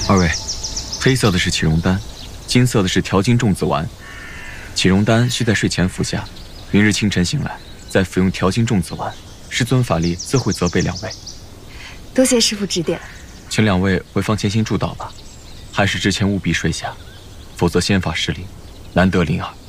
二位，黑色的是启容丹，金色的是调经种子丸。启容丹需在睡前服下，明日清晨醒来再服用调经种子丸，师尊法力自会责备两位。 多谢师父指点。 请两位回房潜心助道吧，还是之前务必睡下，否则仙法失灵，难得灵儿。